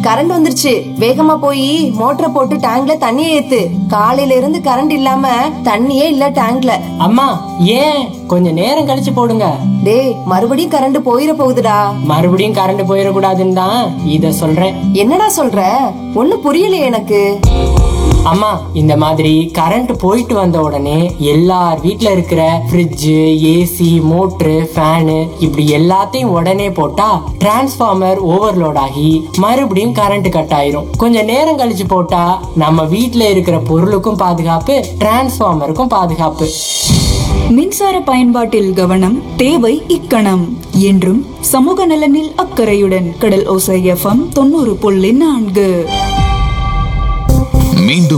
Current வந்துருச்சு. வேகமா போய் மோட்டரை போட்டு டேங்க்ல தண்ணியை ஏத்து. காலையில இருந்து கரண்ட் இல்லாம தண்ணியே இல்ல டேங்க்ல. அம்மா ஏன் கொஞ்சம் நேரம் கழிச்சு போடுங்க. டேய், மறுபடியும் கரண்ட் போயிட போகுதுடா. மறுபடியும் கரண்ட் போயிடக்கூடாதுன்னு தான் இத சொல்றேன். என்னடா சொல்ற? ஒண்ணும் புரியலையே எனக்கு. அம்மா, இந்த மாதிரி கரண்ட் போயிட்டு வந்த உடனே எல்லார் வீட்ல இருக்கிற ஃப்ரிட்ஜ், ஏசி, மோட்டரு, ஃபேனு இப்படி எல்லாத்தையும் உடனே போட்டா டிரான்ஸ்ஃபார்மர் ஓவர்லோட் ஆகி மறுபடியும் கரண்ட் கட் ஆயிரும். கொஞ்சம் நேரம் கழிச்சு போட்டா நம்ம வீட்ல இருக்கிற பொருளுக்கும் பாதுகாப்பு, டிரான்ஸ்ஃபார்மருக்கும் பாதுகாப்பு. மின்சார பயன்பாட்டில் கவனம் தேவை இக்கணம். என்றும் சமூக நலனில் அக்கறையுடன் கடல் ஓசை FM 90.4. மீண்டும்